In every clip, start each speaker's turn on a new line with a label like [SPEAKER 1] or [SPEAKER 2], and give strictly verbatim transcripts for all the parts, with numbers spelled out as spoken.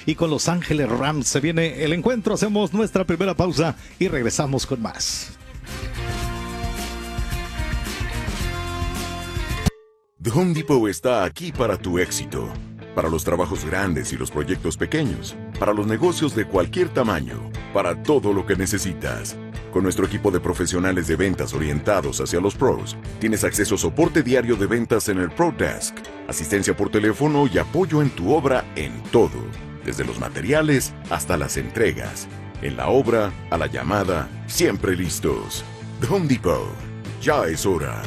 [SPEAKER 1] y con Los Ángeles Rams. Se viene el encuentro, hacemos nuestra primera pausa y regresamos con más.
[SPEAKER 2] The Home Depot está aquí para tu éxito. Para los trabajos grandes y los proyectos pequeños. Para los negocios de cualquier tamaño. Para todo lo que necesitas. Con nuestro equipo de profesionales de ventas orientados hacia los pros, tienes acceso a soporte diario de ventas en el Pro Desk, asistencia por teléfono y apoyo en tu obra en todo. Desde los materiales hasta las entregas. En la obra, a la llamada, siempre listos. The Home Depot. Ya es hora.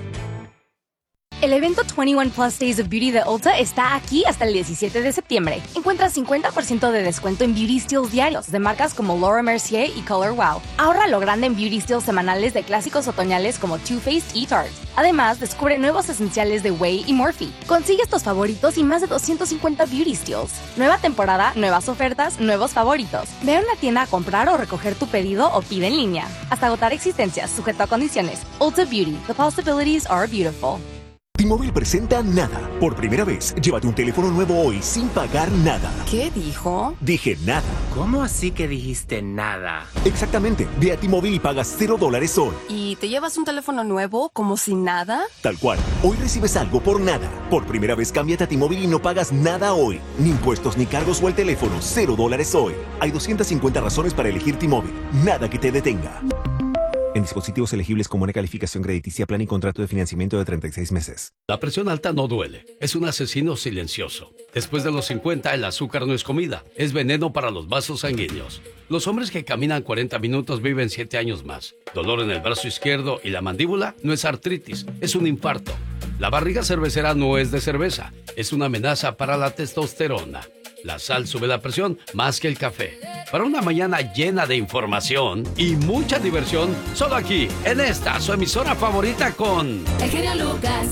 [SPEAKER 3] El evento veintiuno Plus Days of Beauty de Ulta está aquí hasta el diecisiete de septiembre. Encuentra cincuenta por ciento de descuento en Beauty Steals diarios de marcas como Laura Mercier y Color Wow. Ahorra lo grande en Beauty Steals semanales de clásicos otoñales como Too Faced y Tarte. Además, descubre nuevos esenciales de Way y Morphe. Consigue estos favoritos y más de doscientos cincuenta Beauty Steals. Nueva temporada, nuevas ofertas, nuevos favoritos. Ve a una tienda a comprar o recoger tu pedido o pide en línea. Hasta agotar existencias, sujeto a condiciones. Ulta Beauty. The possibilities are beautiful.
[SPEAKER 4] T-Mobile presenta Nada. Por primera vez, llévate un teléfono nuevo hoy sin pagar nada.
[SPEAKER 5] ¿Qué dijo?
[SPEAKER 4] Dije nada.
[SPEAKER 6] ¿Cómo así que dijiste nada?
[SPEAKER 4] Exactamente. Ve a T-Mobile y pagas cero dólares hoy.
[SPEAKER 5] ¿Y te llevas un teléfono nuevo como si nada?
[SPEAKER 4] Tal cual. Hoy recibes algo por nada. Por primera vez, cámbiate a T-Mobile y no pagas nada hoy. Ni impuestos, ni cargos o el teléfono. Cero dólares hoy. Hay doscientas cincuenta razones para elegir T-Mobile. Nada que te detenga. En dispositivos elegibles con buena calificación crediticia, plan y contrato de financiamiento de treinta y seis meses.
[SPEAKER 7] La presión alta no duele. Es un asesino silencioso. Después de los cincuenta, el azúcar no es comida. Es veneno para los vasos sanguíneos. Los hombres que caminan cuarenta minutos viven siete años más. Dolor en el brazo izquierdo y la mandíbula no es artritis, es un infarto. La barriga cervecera no es de cerveza. Es una amenaza para la testosterona. La sal sube la presión más que el café. Para una mañana llena de información y mucha diversión, solo aquí, en esta, su emisora favorita con...
[SPEAKER 8] El genio Lucas.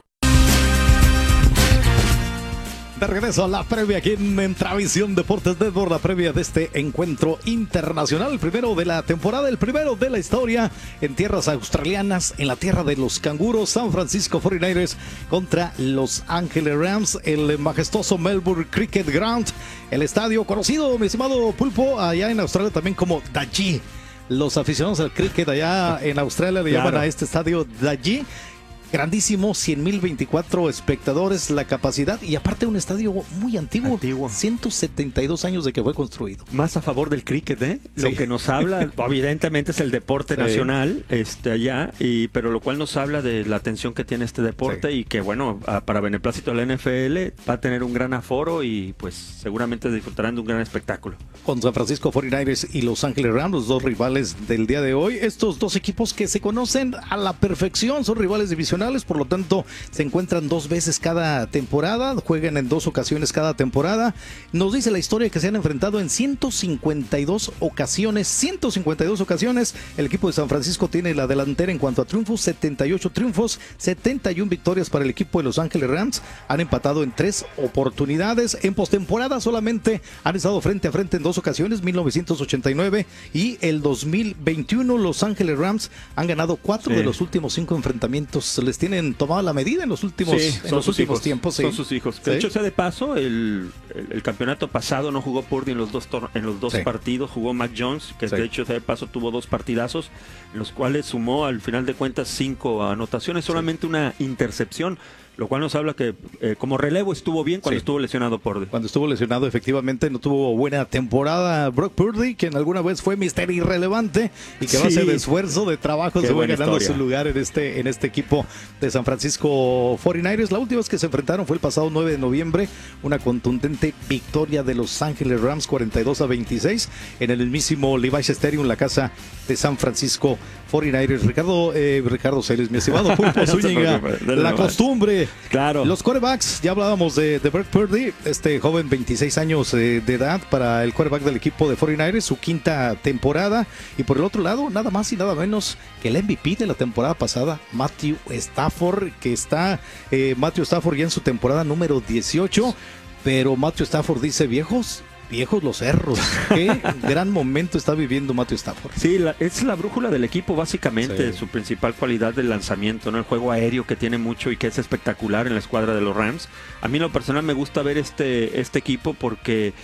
[SPEAKER 1] De regreso a la previa aquí en Entravisión Deportes Network, la previa de este encuentro internacional, el primero de la temporada, el primero de la historia en tierras australianas, en la tierra de los canguros. San Francisco cuarenta y nueve ers contra Los Ángeles Rams, el majestuoso Melbourne Cricket Ground, el estadio conocido, mi estimado Pulpo, allá en Australia también como Dajee. Los aficionados al cricket allá en Australia le
[SPEAKER 9] Claro.
[SPEAKER 1] llaman a este estadio Dajee. Grandísimo, cien mil veinticuatro espectadores la capacidad y aparte un estadio muy antiguo,
[SPEAKER 9] Antiguo.
[SPEAKER 1] ciento setenta y dos años de que fue construido.
[SPEAKER 9] Más a favor del cricket, ¿eh?
[SPEAKER 1] Sí.
[SPEAKER 9] Lo que nos habla, evidentemente es el deporte
[SPEAKER 1] Sí.
[SPEAKER 9] nacional, este allá, y pero lo cual nos habla de la atención que tiene este deporte
[SPEAKER 1] Sí.
[SPEAKER 9] y que bueno, a- para beneplácito de la N F L va a tener un gran aforo y pues seguramente disfrutarán de un gran espectáculo.
[SPEAKER 1] Con San Francisco cuarenta y nueve ers y Los Ángeles Rams, los dos rivales del día de hoy. Estos dos equipos que se conocen a la perfección, son rivales divisionales, por lo tanto se encuentran dos veces cada temporada, juegan en dos ocasiones cada temporada. Nos dice la historia que se han enfrentado en ciento cincuenta y dos ocasiones, ciento cincuenta y dos ocasiones. El equipo de San Francisco tiene la delantera en cuanto a triunfos, setenta y ocho triunfos, setenta y una victorias para el equipo de Los Ángeles Rams. Han empatado en tres oportunidades. En postemporada solamente han estado frente a frente en dos ocasiones, mil novecientos ochenta y nueve y el dos mil veintiuno. Los Ángeles Rams han ganado cuatro
[SPEAKER 9] Sí.
[SPEAKER 1] de los últimos cinco enfrentamientos. Les tienen tomado la medida en los últimos,
[SPEAKER 9] Sí,
[SPEAKER 1] en
[SPEAKER 9] son
[SPEAKER 1] los
[SPEAKER 9] sus
[SPEAKER 1] últimos
[SPEAKER 9] hijos,
[SPEAKER 1] tiempos. Sí.
[SPEAKER 9] Son sus hijos.
[SPEAKER 1] Sí.
[SPEAKER 9] De hecho, sea de paso, el, el, el campeonato pasado no jugó Purdy en los dos tor- en los dos
[SPEAKER 1] Sí.
[SPEAKER 9] partidos, jugó Mac Jones, que
[SPEAKER 1] Sí.
[SPEAKER 9] de hecho sea de paso tuvo dos partidazos, en los cuales sumó al final de cuentas cinco anotaciones, solamente una intercepción, lo cual nos habla que eh, como relevo estuvo bien cuando
[SPEAKER 1] Sí.
[SPEAKER 9] estuvo lesionado Purdy.
[SPEAKER 1] Cuando estuvo lesionado, efectivamente, no tuvo buena temporada Brock Purdy, quien alguna vez fue mister irrelevante y que a base
[SPEAKER 9] Sí.
[SPEAKER 1] de esfuerzo, de trabajo,
[SPEAKER 9] Qué
[SPEAKER 1] se fue
[SPEAKER 9] buena
[SPEAKER 1] ganando
[SPEAKER 9] historia.
[SPEAKER 1] su lugar en este, en este equipo de San Francisco cuarenta y nueve ers. La última vez que se enfrentaron fue el pasado nueve de noviembre, una contundente victoria de Los Ángeles Rams, cuarenta y dos a veintiséis, en el mismísimo Levi's Stadium, la casa de San Francisco cuarenta y nueve ers. Ricardo, eh, Ricardo Celis, mi estimado Pulpo
[SPEAKER 9] No se
[SPEAKER 1] Zúñiga,
[SPEAKER 9] preocupe, dale
[SPEAKER 1] la
[SPEAKER 9] nomás.
[SPEAKER 1] costumbre.
[SPEAKER 9] Claro.
[SPEAKER 1] Los quarterbacks, ya hablábamos de, de Brock Purdy, este joven veintiséis años eh, de edad para el quarterback del equipo de cuarenta y nueve ers, su quinta temporada. Y por el otro lado, nada más y nada menos que el M V P de la temporada pasada, Matthew Stafford, que está eh, Matthew Stafford ya en su temporada número dieciocho, pero Matthew Stafford dice, viejos, viejos los cerros. Qué gran momento está viviendo Matthew Stafford.
[SPEAKER 9] Sí, la- es la brújula del equipo básicamente,
[SPEAKER 1] Sí.
[SPEAKER 9] su principal cualidad del lanzamiento, ¿no? El juego aéreo que tiene mucho y que es espectacular en la escuadra de los Rams. A mí en lo personal me gusta ver este, este equipo porque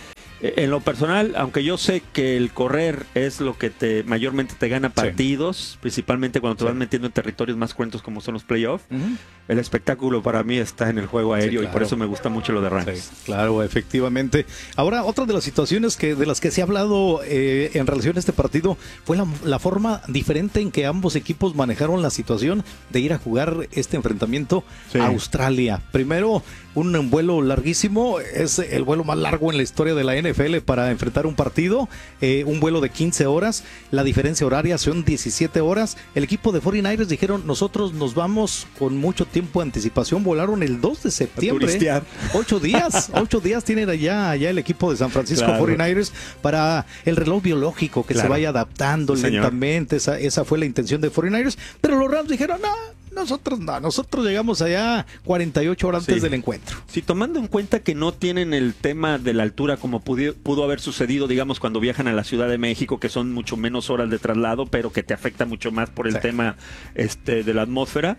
[SPEAKER 9] En lo personal, aunque yo sé que el correr es lo que te mayormente te gana partidos, sí. principalmente cuando te sí. vas metiendo en territorios más cruentos como son los playoffs, uh-huh. el espectáculo para mí está en el juego aéreo sí, claro. y por eso me gusta mucho lo de Rams.
[SPEAKER 1] Sí, claro, efectivamente. Ahora, otra de las situaciones que de las que se ha hablado eh, en relación a este partido fue la, la forma diferente en que ambos equipos manejaron la situación de ir a jugar este enfrentamiento sí. a Australia. Primero, un vuelo larguísimo, es el vuelo más largo en la historia de la N F L para enfrentar un partido, eh, un vuelo de quince horas, la diferencia horaria son diecisiete horas. El equipo de cuarenta y nueve ers dijeron, nosotros nos vamos con mucho tiempo de anticipación, volaron el dos de septiembre, ocho días, ocho días tienen allá, allá el equipo de San Francisco claro. cuarenta y nueve ers para el reloj biológico, que claro. se vaya adaptando sí, lentamente, esa, esa fue la intención de cuarenta y nueve ers, pero los Rams dijeron, no, nosotros no, nosotros llegamos allá cuarenta y ocho horas antes sí. del encuentro.
[SPEAKER 9] Sí, tomando en cuenta que no tienen el tema de la altura como pudo, pudo haber sucedido, digamos, cuando viajan a la Ciudad de México, que son mucho menos horas de traslado, pero que te afecta mucho más por el sí. tema este, de la atmósfera,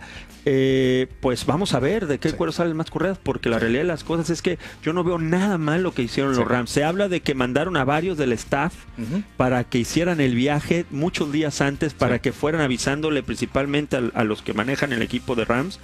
[SPEAKER 9] eh, pues vamos a ver de qué sí. cuero salen más correas, porque la realidad de las cosas es que yo no veo nada mal lo que hicieron sí. los Rams. Se habla de que mandaron a varios del staff uh-huh. para que hicieran el viaje muchos días antes, para sí. que fueran avisándole principalmente a, a los que manejan el equipo de Rams,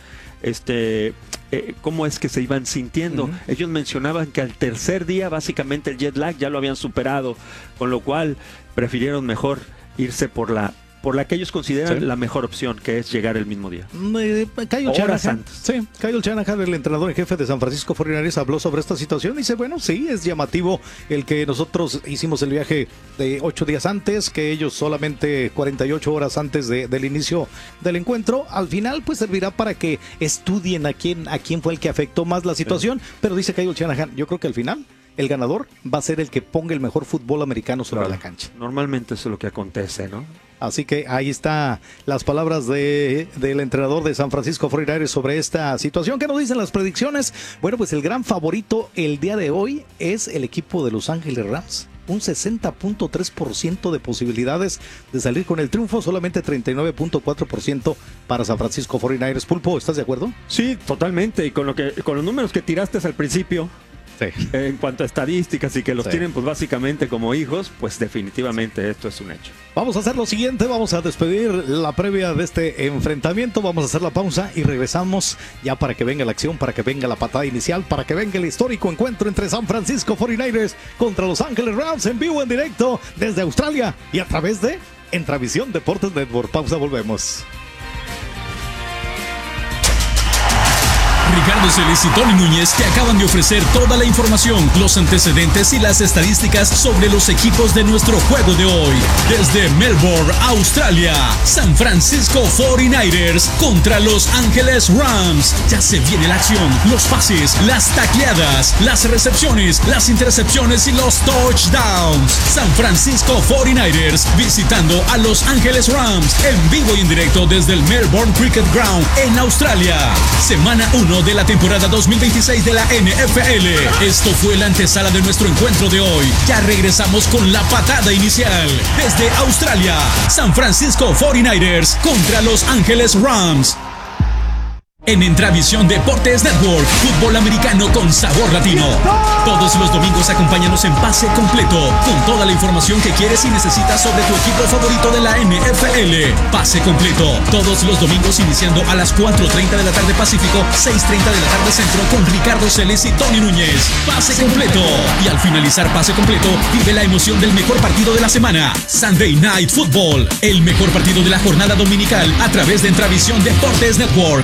[SPEAKER 9] este, eh, cómo es que se iban sintiendo. Uh-huh. Ellos mencionaban que al tercer día básicamente el jet lag ya lo habían superado, con lo cual prefirieron mejor irse por la por la que ellos consideran sí. la mejor opción, que es llegar el mismo día.
[SPEAKER 1] Eh, Kyle Shanahan, sí, Kyle Shanahan, el entrenador en jefe de San Francisco cuarenta y nueve ers, habló sobre esta situación y dice, bueno, sí, es llamativo el que nosotros hicimos el viaje de ocho días antes, que ellos solamente cuarenta y ocho horas antes de, del inicio del encuentro. Al final, pues servirá para que estudien a quién, a quién fue el que afectó más la situación, sí. pero dice Kyle Shanahan, yo creo que al final el ganador va a ser el que ponga el mejor fútbol americano sobre claro. la cancha.
[SPEAKER 9] Normalmente eso es lo que acontece, ¿no?
[SPEAKER 1] Así que ahí está las palabras de, del entrenador de San Francisco cuarenta y nueve ers sobre esta situación. ¿Qué nos dicen las predicciones? Bueno, pues el gran favorito el día de hoy es el equipo de Los Ángeles Rams. Un sesenta punto tres por ciento de posibilidades de salir con el triunfo, solamente treinta y nueve punto cuatro por ciento para San Francisco cuarenta y nueve ers. Pulpo, ¿estás de acuerdo?
[SPEAKER 9] Sí, totalmente. Y con lo que con los números que tiraste al principio, sí. en cuanto a estadísticas y que los sí. tienen pues básicamente como hijos, pues definitivamente esto es un hecho.
[SPEAKER 1] Vamos a hacer lo siguiente, vamos a despedir la previa de este enfrentamiento, vamos a hacer la pausa y regresamos ya para que venga la acción, para que venga la patada inicial, para que venga el histórico encuentro entre San Francisco cuarenta y nueve ers contra Los Ángeles Rams en vivo, en directo desde Australia y a través de Entravisión Deportes Network. Pausa, volvemos.
[SPEAKER 8] Ricardo Celis y Tony Núñez te acaban de ofrecer toda la información, los antecedentes y las estadísticas sobre los equipos de nuestro juego de hoy. Desde Melbourne, Australia, San Francisco cuarenta y nueve ers contra Los Ángeles Rams. Ya se viene la acción, los pases, las tacleadas, las recepciones, las intercepciones y los touchdowns. San Francisco cuarenta y nueve ers visitando a Los Ángeles Rams en vivo y en directo desde el Melbourne Cricket Ground en Australia. Semana uno de la temporada dos mil veintiséis de la N F L. Esto fue la antesala de nuestro encuentro de hoy. Ya regresamos con la patada inicial. Desde Australia, San Francisco cuarenta y nueve ers contra Los Ángeles Rams. En Entravisión Deportes Network, fútbol americano con sabor latino. Todos los domingos acompáñanos en Pase Completo, con toda la información que quieres y necesitas sobre tu equipo favorito de la N F L. Pase Completo, todos los domingos iniciando a las cuatro treinta de la tarde Pacífico, seis treinta de la tarde Centro, con Ricardo Celis y Tony Núñez. Pase Completo. Y al finalizar Pase Completo, vive la emoción del mejor partido de la semana, Sunday Night Football, el mejor partido de la jornada dominical a través de Entravisión Deportes Network.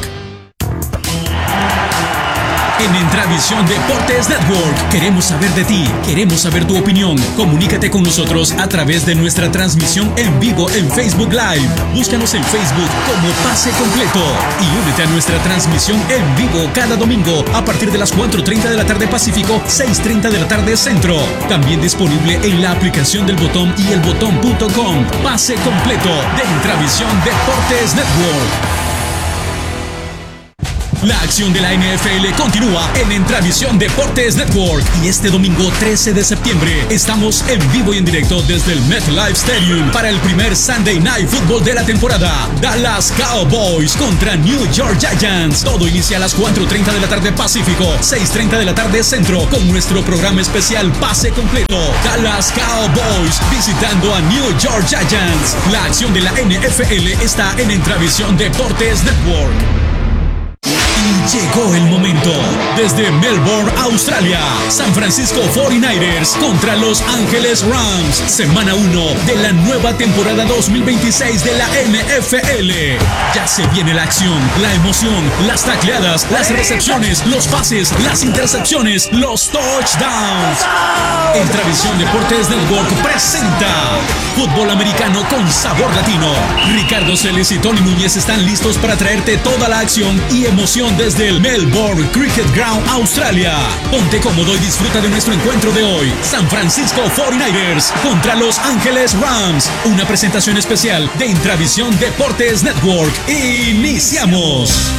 [SPEAKER 8] En Entravisión Deportes Network queremos saber de ti, queremos saber tu opinión. Comunícate con nosotros a través de nuestra transmisión en vivo en Facebook Live. Búscanos en Facebook como Pase Completo y únete a nuestra transmisión en vivo cada domingo a partir de las cuatro treinta de la tarde Pacífico, seis treinta de la tarde Centro. También disponible en la aplicación del Botón y el botón punto com. Pase Completo de Entravisión Deportes Network. La acción de la N F L continúa en Entravisión Deportes Network y este domingo trece de septiembre estamos en vivo y en directo desde el MetLife Stadium para el primer Sunday Night Football de la temporada. Dallas Cowboys contra New York Giants. Todo inicia a las cuatro treinta de la tarde Pacífico, seis treinta de la tarde Centro, con nuestro programa especial Pase Completo. Dallas Cowboys visitando a New York Giants. La acción de la N F L está en Entravisión Deportes Network. Y llegó el momento. Desde Melbourne, Australia, San Francisco cuarenta y nueve ers contra Los Ángeles Rams. Semana uno de la nueva temporada dos mil veintiséis de la N F L. Ya se viene la acción, la emoción, las tacleadas, las recepciones, los pases, las intercepciones, los touchdowns. Entravisión Deportes Network presenta fútbol americano con sabor latino. Ricardo Celis y Tony Núñez están listos para traerte toda la acción y emoción desde el Melbourne Cricket Ground, Australia. Ponte cómodo y disfruta de nuestro encuentro de hoy. San Francisco cuarenta y nueve ers contra Los Ángeles Rams. Una presentación especial de Intravisión Deportes Network. ¡Iniciamos!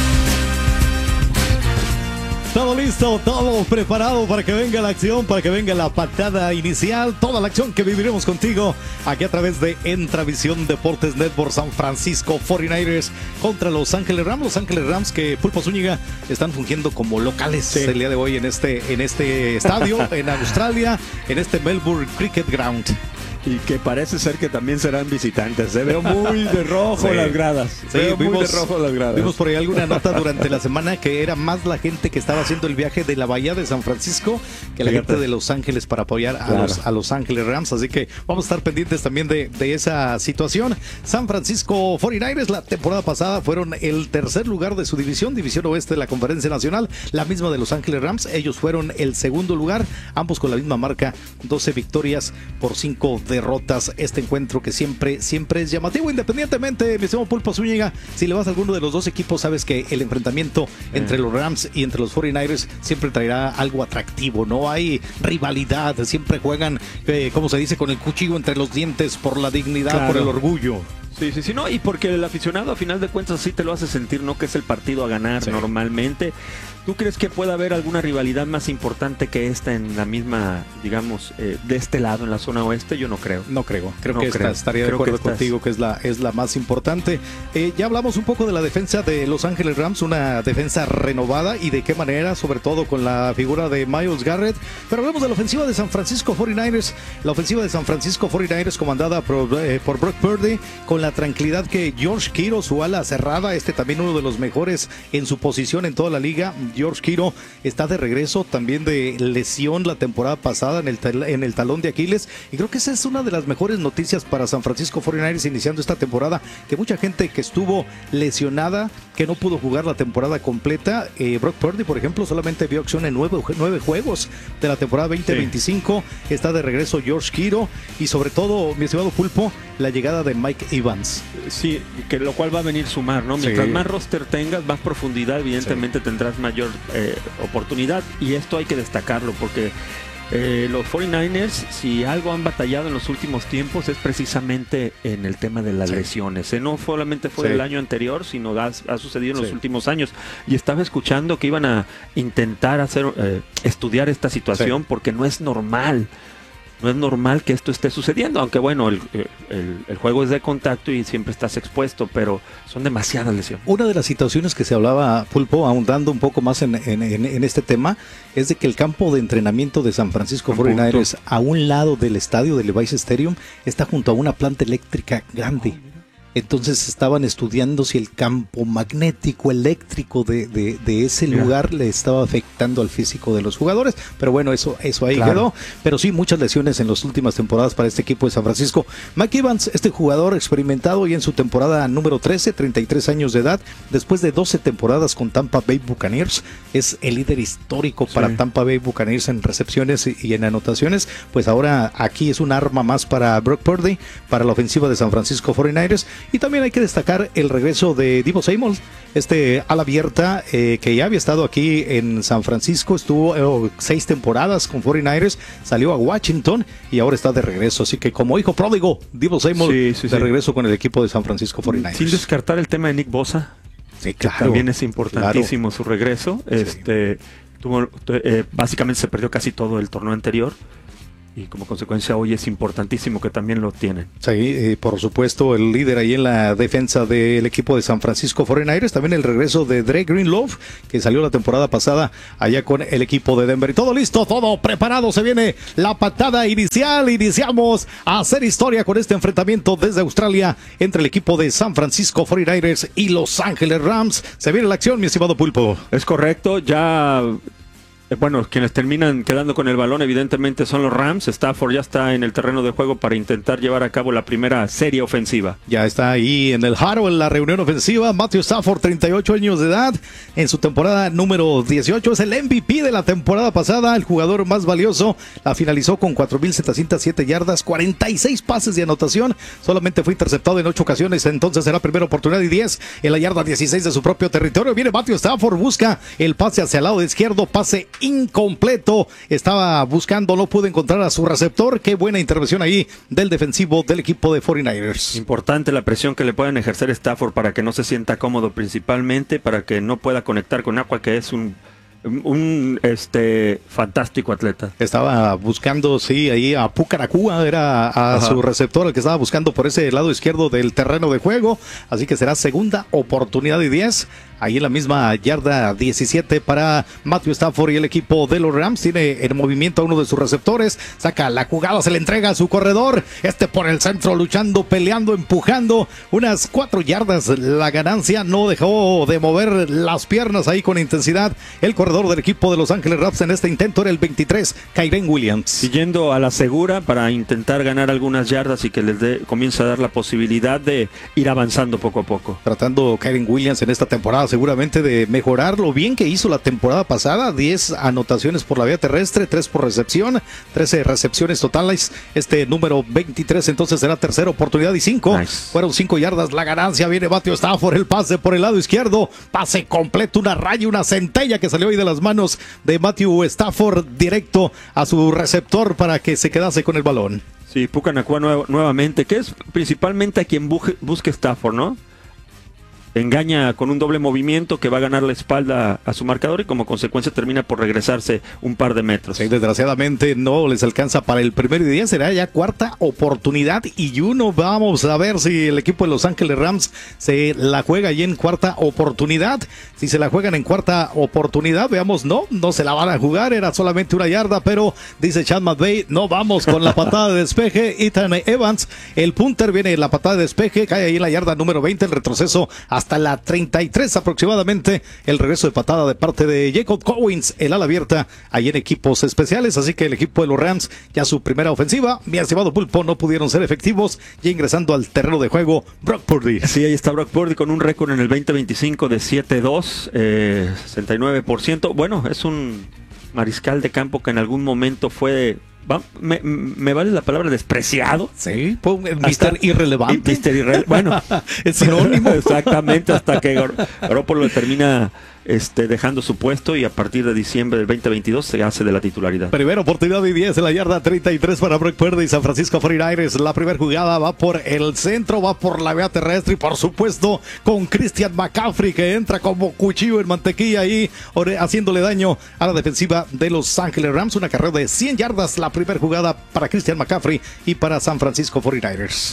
[SPEAKER 1] Todo listo, todo preparado para que venga la acción, para que venga la patada inicial, toda la acción que viviremos contigo aquí a través de Entravisión Deportes Network. San Francisco cuarenta y nueve ers contra Los Ángeles Rams. Los Ángeles Rams que Pulpo Zúñiga están fungiendo como locales sí. el día de hoy en este, en este estadio en Australia, en este Melbourne Cricket Ground.
[SPEAKER 9] Y que parece ser que también serán visitantes. Se veo muy de rojo sí. las gradas.
[SPEAKER 1] Sí,
[SPEAKER 9] veo
[SPEAKER 1] vimos,
[SPEAKER 9] muy de rojo las gradas.
[SPEAKER 1] Vimos por ahí alguna nota durante la semana que era más la gente que estaba haciendo el viaje de la bahía de San Francisco que la Fíjate. gente de Los Ángeles para apoyar a, claro. los, a Los Ángeles Rams. Así que vamos a estar pendientes también de, de esa situación. San Francisco cuarenta y nueve ers la temporada pasada fueron el tercer lugar de su división, división oeste de la Conferencia Nacional, la misma de Los Ángeles Rams. Ellos fueron el segundo lugar, ambos con la misma marca, doce victorias por cinco derrotas. Este encuentro que siempre, siempre es llamativo, independientemente, mi estimado Pulpo Zúñiga, si le vas a alguno de los dos equipos, sabes que el enfrentamiento entre eh. los Rams y entre los cuarenta y nueve ers siempre traerá algo atractivo, no hay rivalidad, siempre juegan, eh, como se dice, con el cuchillo entre los dientes por la dignidad, claro. por el orgullo.
[SPEAKER 9] Sí, sí, sí, no, y porque el aficionado a final de cuentas así te lo hace sentir, ¿no? Que es el partido a ganar sí. normalmente. ¿Tú crees que pueda haber alguna rivalidad más importante que esta en la misma, digamos, eh, de este lado, en la zona oeste? Yo no creo.
[SPEAKER 1] No creo. Creo
[SPEAKER 9] no
[SPEAKER 1] que
[SPEAKER 9] creo.
[SPEAKER 1] Esta, estaría
[SPEAKER 9] creo
[SPEAKER 1] de acuerdo
[SPEAKER 9] que
[SPEAKER 1] contigo que es la, es la más importante. Eh, ya hablamos un poco de la defensa de Los Ángeles Rams, una defensa renovada y de qué manera, sobre todo con la figura de Myles Garrett. Pero hablamos de la ofensiva de San Francisco cuarenta y nueve ers. La ofensiva de San Francisco cuarenta y nueve ers comandada por, eh, por Brock Purdy, con la tranquilidad que George Kittle, su ala cerrada, este también uno de los mejores en su posición en toda la liga. George Kittle está de regreso también de lesión la temporada pasada en el, tal, en el talón de Aquiles, y creo que esa es una de las mejores noticias para San Francisco cuarenta y nueve ers iniciando esta temporada, que mucha gente que estuvo lesionada, que no pudo jugar la temporada completa, eh, Brock Purdy por ejemplo solamente vio acción en nueve, nueve juegos de la temporada veinte veinticinco, sí. está de regreso George Kittle y sobre todo, mi estimado Pulpo, la llegada de Mike Evans.
[SPEAKER 9] Sí, que lo cual va a venir sumar, ¿no? Mientras sí. más roster tengas, más profundidad, evidentemente sí. tendrás mayor eh, oportunidad, y esto hay que destacarlo porque eh, los cuarenta y nueve ers, si algo han batallado en los últimos tiempos, es precisamente en el tema de las sí. lesiones. Eh, no solamente fue sí. el año anterior, sino ha, ha sucedido en sí. los últimos años. Y estaba escuchando que iban a intentar hacer eh, estudiar esta situación sí. porque no es normal. No es normal que esto esté sucediendo, aunque bueno, el, el, el juego es de contacto y siempre estás expuesto, pero son demasiadas lesiones.
[SPEAKER 1] Una de las situaciones que se hablaba, Pulpo, ahondando un poco más en, en, en, en este tema, es de que el campo de entrenamiento de San Francisco cuarenta y nueve ers, a un lado del estadio del Levi's Stadium, está junto a una planta eléctrica grande. Entonces estaban estudiando si el campo magnético eléctrico de, de, de ese Mira. lugar le estaba afectando al físico de los jugadores, pero bueno, eso, eso ahí claro. quedó, pero sí muchas lesiones en las últimas temporadas para este equipo de San Francisco. Mike Evans, este jugador experimentado y en su temporada número trece, treinta y tres años de edad, después de doce temporadas con Tampa Bay Buccaneers, es el líder histórico sí. para Tampa Bay Buccaneers en recepciones y, y en anotaciones, pues ahora aquí es un arma más para Brock Purdy, para la ofensiva de San Francisco cuarenta y nueve ers. Y también hay que destacar el regreso de Deebo Samuel, este ala abierta eh, que ya había estado aquí en San Francisco, estuvo eh, seis temporadas con cuarenta y nueve ers, salió a Washington y ahora está de regreso. Así que como hijo pródigo, Deebo Samuel sí, sí, de sí. regreso con el equipo de San Francisco cuarenta y nueve ers.
[SPEAKER 9] Sin descartar el tema de Nick Bosa.
[SPEAKER 1] Sí, claro.
[SPEAKER 9] También es importantísimo
[SPEAKER 1] claro.
[SPEAKER 9] su regreso. Sí. Este, tuvo, eh, básicamente se perdió casi todo el torneo anterior. Y como consecuencia hoy es importantísimo que también lo tienen.
[SPEAKER 1] Sí, eh, por supuesto el líder ahí en la defensa del equipo de San Francisco forty-niners, también el regreso de Dre Greenlove, que salió la temporada pasada allá con el equipo de Denver. Y todo listo, todo preparado, se viene la patada inicial, iniciamos a hacer historia con este enfrentamiento desde Australia entre el equipo de San Francisco forty-niners y Los Ángeles Rams. Se viene la acción, mi estimado Pulpo.
[SPEAKER 9] Es correcto, ya... Bueno, quienes terminan quedando con el balón evidentemente son los Rams. Stafford ya está en el terreno de juego para intentar llevar a cabo la primera serie ofensiva.
[SPEAKER 1] Ya está ahí en el Haro, en la reunión ofensiva. Matthew Stafford, treinta y ocho años de edad, en su temporada número dieciocho. Es el M V P de la temporada pasada, el jugador más valioso. La finalizó con cuatro mil setecientas siete yardas, cuarenta y seis pases de anotación. Solamente fue interceptado en ocho ocasiones, entonces será primera oportunidad y diez en la yarda dieciséis de su propio territorio. Viene Matthew Stafford, busca el pase hacia el lado izquierdo, pase incompleto, estaba buscando, no pudo encontrar a su receptor. Qué buena intervención ahí del defensivo del equipo de forty-niners.
[SPEAKER 9] Importante la presión que le pueden ejercer Stafford para que no se sienta cómodo, principalmente para que no pueda conectar con Aqua, que es un un este fantástico atleta.
[SPEAKER 1] Estaba buscando, sí, ahí a Pucaracúa, era a Ajá. su receptor el que estaba buscando por ese lado izquierdo del terreno de juego, así que será segunda oportunidad y diez. Ahí en la misma yarda diecisiete para Matthew Stafford y el equipo de los Rams. Tiene en movimiento a uno de sus receptores. Saca la jugada, se le entrega a su corredor. Este por el centro, luchando, peleando, empujando. Unas cuatro yardas la ganancia. No dejó de mover las piernas ahí con intensidad. El corredor del equipo de Los Ángeles Rams en este intento era el veintitrés, Kyren Williams.
[SPEAKER 9] Siguiendo a la segura para intentar ganar algunas yardas y que les dé, comience a dar la posibilidad de ir avanzando poco a poco.
[SPEAKER 1] Tratando Kyren Williams en esta temporada seguramente de mejorar lo bien que hizo la temporada pasada. diez anotaciones por la vía terrestre, tres por recepción, trece recepciones totales. Este número veintitrés entonces será tercera oportunidad y cinco. Nice. Fueron cinco yardas la ganancia. Viene Matthew Stafford, el pase por el lado izquierdo, pase completo, una raya, una centella que salió ahí de las manos de Matthew Stafford directo a su receptor para que se quedase con el balón.
[SPEAKER 9] Sí, Pucanacua nuev- nuevamente, que es principalmente a quien buje, busque Stafford, ¿no? Engaña con un doble movimiento que va a ganar la espalda a su marcador y como consecuencia termina por regresarse un par de metros.
[SPEAKER 1] Sí, desgraciadamente no les alcanza para el primer día, será ya cuarta oportunidad y uno. Vamos a ver si el equipo de Los Ángeles Rams se la juega ahí en cuarta oportunidad. Si se la juegan en cuarta oportunidad, veamos, no, no se la van a jugar, era solamente una yarda, pero dice Chad McVay, no vamos con la patada de despeje. Ethan Evans, el punter, viene la patada de despeje, cae ahí en la yarda número veinte, el retroceso hasta la treinta y tres aproximadamente, el regreso de patada de parte de Jacob Cowens, el ala abierta ahí en equipos especiales, así que el equipo de los Rams ya su primera ofensiva, mi estimado Pulpo, no pudieron ser efectivos, ya ingresando al terreno de juego Brock Purdy.
[SPEAKER 9] Sí, ahí está Brock Purdy con un récord en el veinte veinticinco de siete dos, eh, sesenta y nueve por ciento, bueno, es un mariscal de campo que en algún momento fue... Va, me, me vale la palabra despreciado.
[SPEAKER 1] Sí, mister Irrelevante.
[SPEAKER 9] mister Irrelevante. Bueno,
[SPEAKER 1] es sinónimo.
[SPEAKER 9] Exactamente, hasta que Garoppolo le termina este, dejando su puesto y a partir de diciembre del veinte veintidós se hace de la titularidad.
[SPEAKER 1] Primera oportunidad y diez en la yarda treinta y tres para Brock Purdy y San Francisco forty-niners. La primera jugada va por el centro, va por la vía terrestre y por supuesto con Christian McCaffrey que entra como cuchillo en mantequilla ahí haciéndole daño a la defensiva de Los Ángeles Rams. Una carrera de cien yardas, la primera jugada para Christian McCaffrey y para San Francisco forty-niners.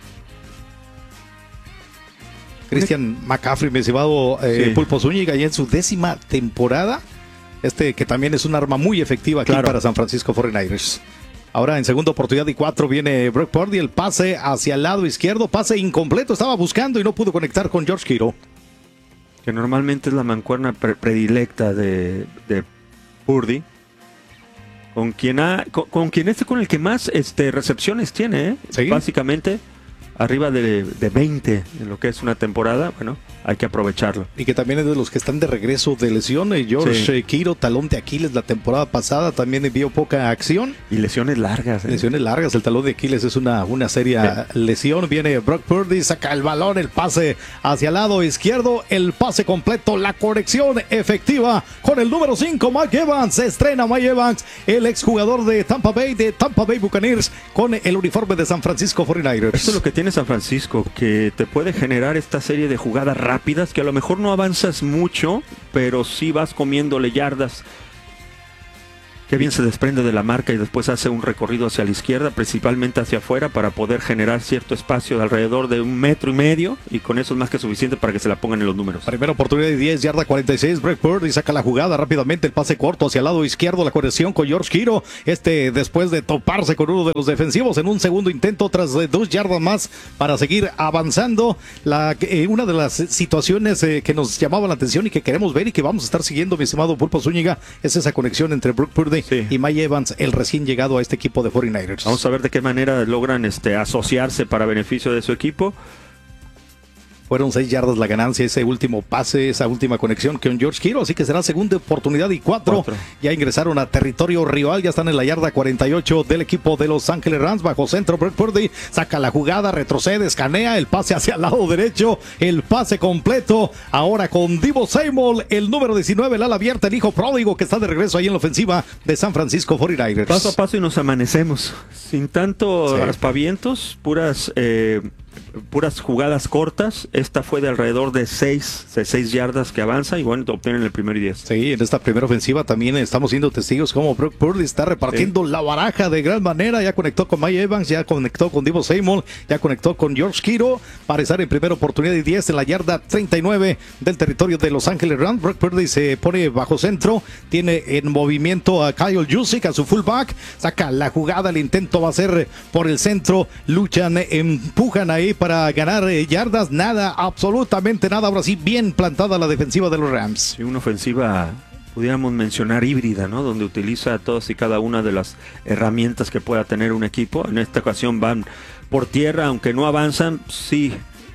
[SPEAKER 1] Christian McCaffrey, mi estimado eh, sí. Pulpo Zúñiga, ya en su décima temporada, este que también es un arma muy efectiva aquí claro. para San Francisco forty-niners. Ahora en segunda oportunidad y cuatro viene Brock Purdy, el pase hacia el lado izquierdo, pase incompleto, estaba buscando y no pudo conectar con George Kittle.
[SPEAKER 9] Que normalmente es la mancuerna pre- predilecta de, de Purdy. Con quien ha, con, con quien este con el que más este recepciones tiene, ¿eh? ¿Sí? Básicamente arriba de, de veinte en lo que es una temporada, bueno, hay que aprovecharlo.
[SPEAKER 1] Y que también es de los que están de regreso de lesiones. George sí. Kittle, talón de Aquiles la temporada pasada, también vio poca acción.
[SPEAKER 9] Y lesiones largas. ¿eh?
[SPEAKER 1] Lesiones largas, el talón de Aquiles es una, una seria sí. lesión. Viene Brock Purdy, saca el balón, el pase hacia el lado izquierdo, el pase completo, la conexión efectiva con el número cinco, Mike Evans. Se estrena Mike Evans, el exjugador de Tampa Bay, de Tampa Bay Buccaneers, con el uniforme de San Francisco forty-niners.
[SPEAKER 9] Esto es lo que tiene tiene San Francisco, que te puede generar esta serie de jugadas rápidas que a lo mejor no avanzas mucho, pero sí vas comiéndole yardas. Qué bien se desprende de la marca y después hace un recorrido hacia la izquierda, principalmente hacia afuera, para poder generar cierto espacio de alrededor de un metro y medio, y con eso es más que suficiente para que se la pongan en los números.
[SPEAKER 1] Primera oportunidad de diez, yarda cuarenta y seis, Brock Purdy saca la jugada rápidamente, el pase corto hacia el lado izquierdo, la conexión con George Kittle, este después de toparse con uno de los defensivos en un segundo intento, tras de dos yardas más para seguir avanzando. La, eh, una de las situaciones eh, que nos llamaba la atención y que queremos ver y que vamos a estar siguiendo, mi estimado Pulpo Zúñiga, es esa conexión entre Brock Purdy sí. y Mike Evans, el recién llegado a este equipo de cuarenta y nueve ers.
[SPEAKER 9] Vamos a ver de qué manera logran este, asociarse para beneficio de su equipo.
[SPEAKER 1] Fueron seis yardas la ganancia, ese último pase, esa última conexión con George Kittle, así que será segunda oportunidad y cuatro. cuatro. Ya ingresaron a territorio rival, ya están en la yarda cuarenta y ocho del equipo de Los Ángeles Rams, bajo centro. Brock Purdy saca la jugada, retrocede, escanea, el pase hacia el lado derecho, el pase completo, ahora con Deebo Samuel, el número diecinueve, el ala abierta, el hijo pródigo que está de regreso ahí en la ofensiva de San Francisco cuarenta y nueve ers.
[SPEAKER 9] Paso a paso y nos amanecemos, sin tanto sí. aspavientos, puras... Eh... puras jugadas cortas. Esta fue de alrededor de seis, de seis yardas que avanza y bueno, obtienen el primero y diez.
[SPEAKER 1] Sí, en esta primera ofensiva también estamos siendo testigos como Brock Purdy está repartiendo sí. la baraja de gran manera. Ya conectó con Mike Evans, ya conectó con Deebo Samuel, ya conectó con George Kittle para estar en primera oportunidad y diez en la yarda treinta y nueve del territorio de Los Ángeles Rams. Brock Purdy se pone bajo centro, tiene en movimiento a Kyle Juszczyk, a su fullback, saca la jugada, el intento va a ser por el centro, luchan, empujan ahí para ganar eh, yardas, nada, absolutamente nada. Ahora sí, bien plantada la defensiva de los Rams.
[SPEAKER 9] Sí, una ofensiva, pudiéramos mencionar híbrida, ¿no? Donde utiliza todas y cada una de las herramientas que pueda tener un equipo. En esta ocasión van por tierra, aunque no avanzan, sí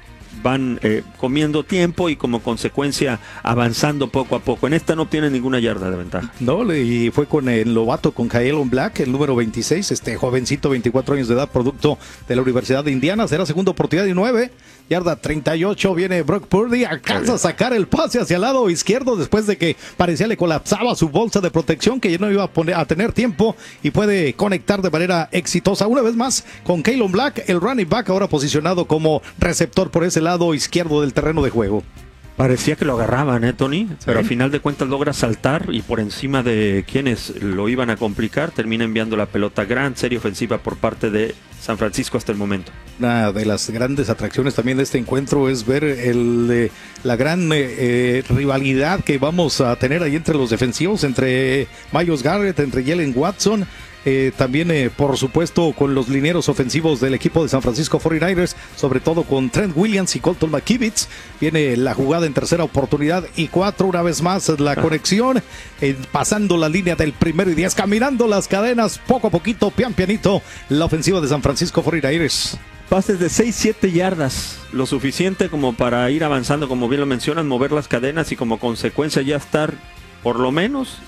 [SPEAKER 9] van eh, comiendo tiempo y como consecuencia avanzando poco a poco. En esta no tiene ninguna yarda de ventaja.
[SPEAKER 1] No, y fue con el novato, con Kylon Black, el número veintiséis, este jovencito, veinticuatro años de edad, producto de la Universidad de Indiana. Será segunda oportunidad y nueve, yarda treinta y ocho, viene Brock Purdy, alcanza a sacar el pase hacia el lado izquierdo después de que parecía le colapsaba su bolsa de protección, que ya no iba a, poner, a tener tiempo, y puede conectar de manera exitosa una vez más con Kylon Black, el running back, ahora posicionado como receptor por ese lado lado izquierdo del terreno de juego.
[SPEAKER 9] Parecía que lo agarraban, ¿eh, Tony? Sí. Pero al final de cuentas logra saltar y por encima de quienes lo iban a complicar, termina enviando la pelota. Gran serie ofensiva por parte de San Francisco hasta el momento.
[SPEAKER 1] Una de las grandes atracciones también de este encuentro es ver el, eh, la gran eh, rivalidad que vamos a tener ahí entre los defensivos, entre Myles Garrett, entre Jalen Watson. Eh, también, eh, por supuesto, con los linieros ofensivos del equipo de San Francisco cuarenta y nueve ers, sobre todo con Trent Williams y Colton McKivitz. Viene la jugada en tercera oportunidad y cuatro, una vez más la conexión, eh, pasando la línea del primero y diez, caminando las cadenas, poco a poquito, pian pianito, la ofensiva de San Francisco cuarenta y nueve ers.
[SPEAKER 9] Pases de seis, siete yardas, lo suficiente como para ir avanzando, como bien lo mencionan, mover las cadenas y como consecuencia ya estar, por lo menos,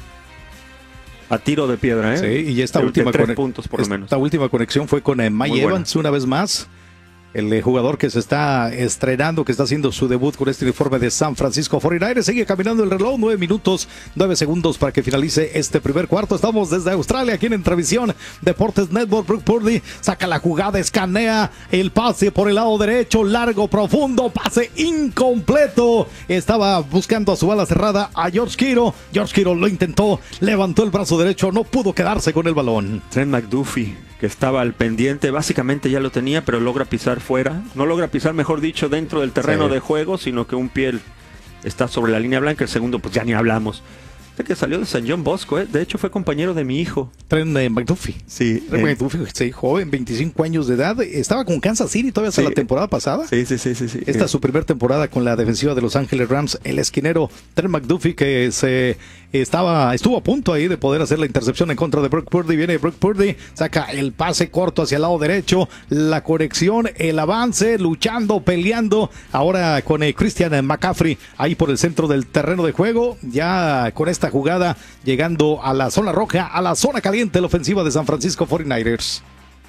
[SPEAKER 9] a tiro de piedra, ¿eh?
[SPEAKER 1] Sí, y esta, última,
[SPEAKER 9] tres puntos por lo menos.
[SPEAKER 1] Esta última conexión fue con eh, Mike Evans una vez más. El eh, jugador que se está estrenando, que está haciendo su debut con este uniforme de San Francisco cuarenta y nueve ers. Sigue caminando el reloj, nueve minutos, nueve segundos para que finalice este primer cuarto. Estamos desde Australia, aquí en Entrevisión Deportes Network. Brock Purdy saca la jugada, escanea el pase por el lado derecho, largo, profundo, pase incompleto. Estaba buscando a su ala cerrada a George Kittle. George Kittle lo intentó, levantó el brazo derecho, no pudo quedarse con el balón.
[SPEAKER 9] Trent McDuffie, que estaba al pendiente, básicamente ya lo tenía, pero logra pisar fuera. No logra pisar, mejor dicho, dentro del terreno sí. de juego, sino que un pie está sobre la línea blanca. El segundo, pues ya ni hablamos. Este que salió de San John Bosco, ¿eh? De hecho fue compañero de mi hijo.
[SPEAKER 1] Trent McDuffie.
[SPEAKER 9] Sí.
[SPEAKER 1] Trent eh. McDuffie, sí, joven, veinticinco años de edad. Estaba con Kansas City todavía hasta sí. la temporada pasada.
[SPEAKER 9] Sí, sí, sí, sí, sí.
[SPEAKER 1] Esta
[SPEAKER 9] eh.
[SPEAKER 1] es su primera temporada con la defensiva de Los Ángeles Rams. El esquinero Trent McDuffie, que se estaba, estuvo a punto ahí de poder hacer la intercepción en contra de Brock Purdy. Viene Brock Purdy, saca el pase corto hacia el lado derecho, la conexión, el avance, luchando, peleando. Ahora con eh, Christian McCaffrey ahí por el centro del terreno de juego. Ya con esta jugada llegando a la zona roja, a la zona caliente, la ofensiva de San Francisco cuarenta y nueve ers.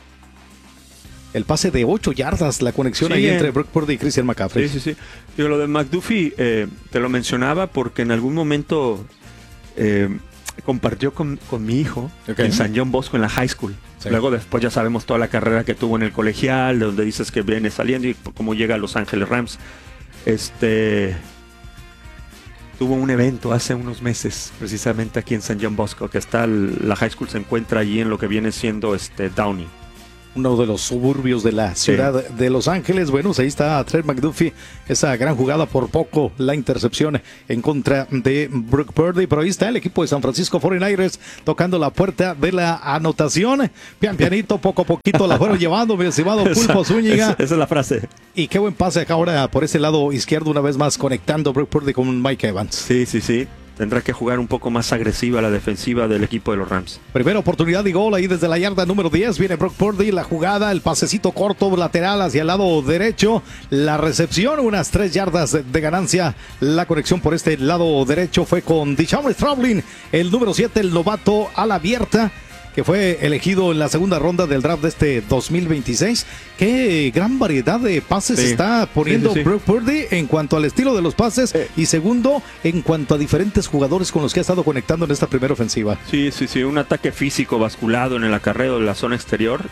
[SPEAKER 1] El pase de ocho yardas, la conexión sí, ahí bien. entre Brock Purdy y Christian McCaffrey.
[SPEAKER 9] Sí, sí, sí. Yo lo de McDuffie eh, te lo mencionaba porque en algún momento eh, compartió con, con mi hijo
[SPEAKER 1] Okay.
[SPEAKER 9] en San John Bosco en la high school.
[SPEAKER 1] Sí.
[SPEAKER 9] Luego después ya sabemos toda la carrera que tuvo en el colegial, de donde dices que viene saliendo y cómo llega a Los Ángeles Rams. Este tuvo un evento hace unos meses, precisamente aquí en San John Bosco, que está el- la high school se encuentra allí en lo que viene siendo este Downey.
[SPEAKER 1] Uno de los suburbios de la ciudad sí. de Los Ángeles. Bueno, ahí está Trent McDuffie, esa gran jugada, por poco la intercepción en contra de Brock Purdy, pero ahí está el equipo de San Francisco cuarenta y nueve ers tocando la puerta de la anotación, pian pianito, poco a poquito la fueron llevando, mi estimado Pulpo Zúñiga.
[SPEAKER 9] Esa, esa es la frase.
[SPEAKER 1] Y qué buen pase acá ahora por ese lado izquierdo, una vez más conectando Brock Purdy con Mike Evans.
[SPEAKER 9] Sí, sí, sí. Tendrá que jugar un poco más agresiva la defensiva del equipo de los Rams.
[SPEAKER 1] Primera oportunidad y gol ahí desde la yarda número diez. Viene Brock Purdy, la jugada, el pasecito corto lateral hacia el lado derecho. La recepción, unas tres yardas de ganancia. La conexión por este lado derecho fue con DeShaun Straublin, el número siete, el novato a la abierta, que fue elegido en la segunda ronda del draft de este dos mil veintiséis. Qué gran variedad de pases sí. está poniendo sí, sí, sí. Brock Purdy en cuanto al estilo de los pases eh. y segundo, en cuanto a diferentes jugadores con los que ha estado conectando en esta primera ofensiva.
[SPEAKER 9] Sí, sí, sí, un ataque físico basculado en el acarreo de la zona exterior